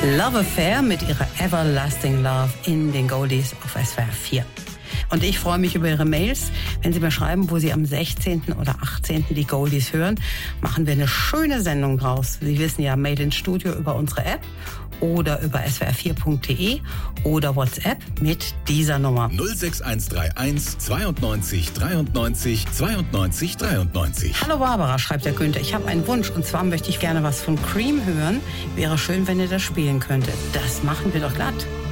Love Affair mit ihrer Everlasting Love in den Goldies auf SWR 4. Und ich freue mich über Ihre Mails. Wenn Sie mir schreiben, wo Sie am 16. oder 18. die Goldies hören, machen wir eine schöne Sendung draus. Sie wissen ja, Mail ins Studio über unsere App oder über swr4.de oder WhatsApp mit dieser Nummer. 06131 92 93 92 93. Hallo Barbara, schreibt der Günther. Ich habe einen Wunsch und zwar möchte ich gerne was von Cream hören. Wäre schön, wenn ihr das spielen könntet. Das machen wir doch glatt.